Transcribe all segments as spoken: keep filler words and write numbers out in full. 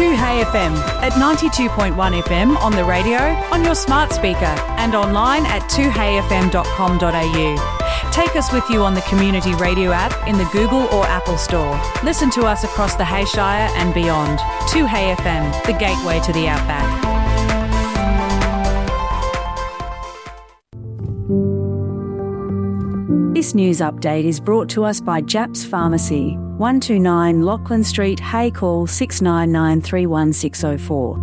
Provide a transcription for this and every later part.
two Hey F M at ninety-two point one F M on the radio, on your smart speaker and online at two hey f m dot com dot a u. Take us with you on the Community Radio app in the Google or Apple Store. Listen to us across the Hayshire and beyond. two Hey F M, the gateway to the outback. This news update is brought to us by Japs Pharmacy, one two nine Lachlan Street, Hay, call six nine nine three one six zero four.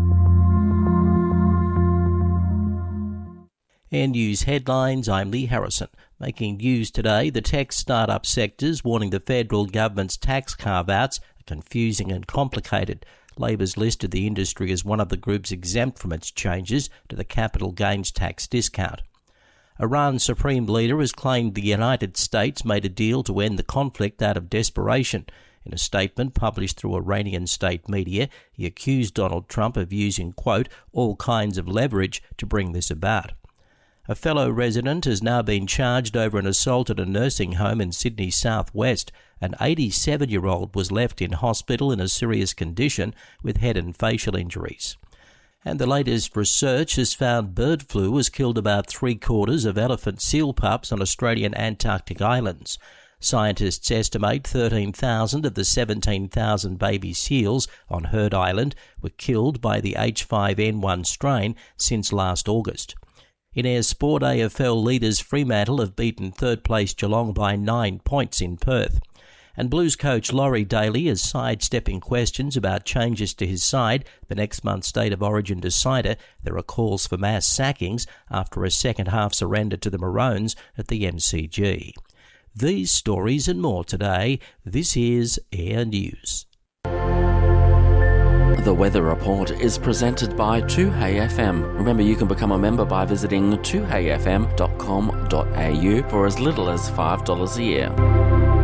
And news headlines, I'm Lee Harrison. Making news today, the tech startup sectors warning the federal government's tax carve-outs are confusing and complicated. Labor's listed the industry as one of the groups exempt from its changes to the capital gains tax discount. Iran's supreme leader has claimed the United States made a deal to end the conflict out of desperation. In a statement published through Iranian state media, he accused Donald Trump of using, quote, all kinds of leverage to bring this about. A fellow resident has now been charged over an assault at a nursing home in Sydney's southwest. An eighty-seven-year-old was left in hospital in a serious condition with head and facial injuries. And the latest research has found bird flu has killed about three-quarters of elephant seal pups on Australian Antarctic islands. Scientists estimate thirteen thousand of the seventeen thousand baby seals on Heard Island were killed by the H five N one strain since last August. In Air Sport, A F L leaders Fremantle have beaten third-place Geelong by nine points in Perth. And Blues coach Laurie Daly is sidestepping questions about changes to his side. The next month's State of Origin decider, there are calls for mass sackings after a second-half surrender to the Maroons at the M C G. These stories and more today. This is Air News. The Weather Report is presented by two Hey F M. Remember, you can become a member by visiting two hey f m dot com dot a u for as little as five dollars a year.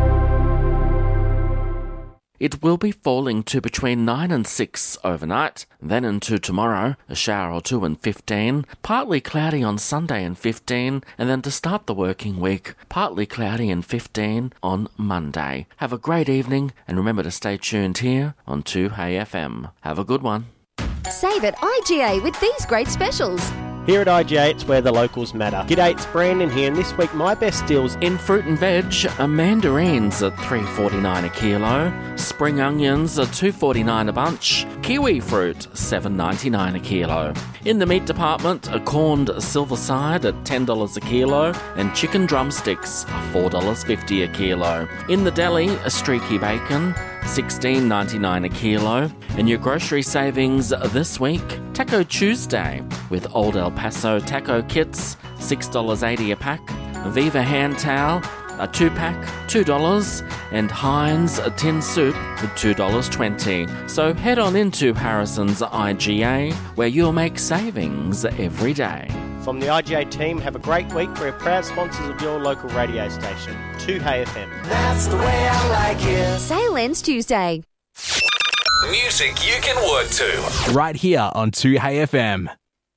It will be falling to between nine and six overnight, then into tomorrow, a shower or two and fifteen, partly cloudy on Sunday and fifteen, and then to start the working week, partly cloudy and fifteen on Monday. Have a great evening, and remember to stay tuned here on two Hey F M. Have a good one. Save at I G A with these great specials. Here at I G A, it's where the locals matter. G'day, it's Brandon here, and this week my best deals in fruit and veg are mandarins at three dollars forty-nine a kilo, spring onions are two dollars forty-nine a bunch, kiwi fruit seven dollars ninety-nine a kilo. In the meat department, a corned silver side at ten dollars a kilo, and chicken drumsticks are four dollars fifty a kilo. In the deli, a streaky bacon sixteen dollars ninety-nine a kilo, and your grocery savings this week, Taco Tuesday with Old El Paso taco kits, six dollars eighty a pack, Viva hand towel, a two-pack, two dollars, and Heinz a tin soup for two dollars twenty. So head on into Harrison's I G A, where you'll make savings every day. From the I G A team, have a great week. We're proud sponsors of your local radio station, two Hey F M. That's the way I like it. Sale ends Tuesday. Music you can work to. Right here on two Hey F M.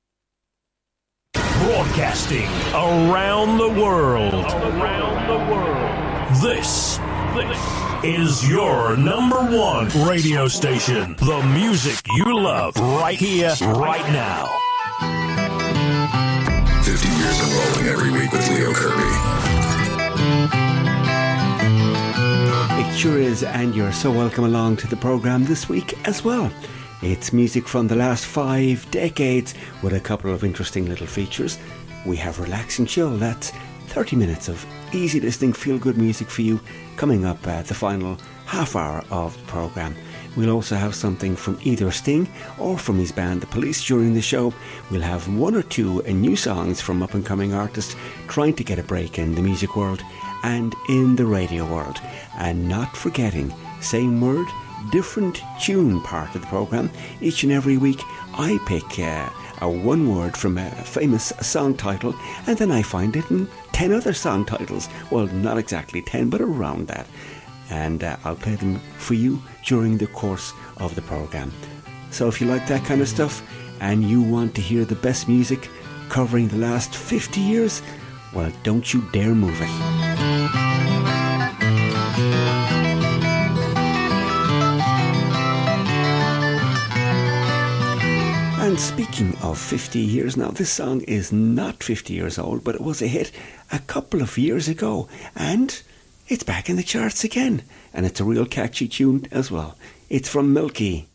Broadcasting around the world. Around the world. This, this is your number one radio station. The music you love right here, right now. fifty years of rolling every week with Leo Kirby. It sure is, and you're so welcome along to the programme this week as well. It's music from the last five decades with a couple of interesting little features. We have Relax and Chill, that's thirty minutes of easy listening, feel-good music for you coming up at the final half hour of the programme. We'll also have something from either Sting or from his band The Police during the show. We'll have one or two new songs from up-and-coming artists trying to get a break in the music world and in the radio world. And not forgetting, same word, different tune part of the programme. Each and every week I pick uh, a one word from a famous song title, and then I find it in ten other song titles. Well, not exactly ten, but around that. And uh, I'll play them for you during the course of the programme. So if you like that kind of stuff and you want to hear the best music covering the last fifty years, well, don't you dare move it. speaking of fifty years now, this song is not fifty years old, but it was a hit a couple of years ago, and it's back in the charts again, and it's a real catchy tune as well. It's from Milky.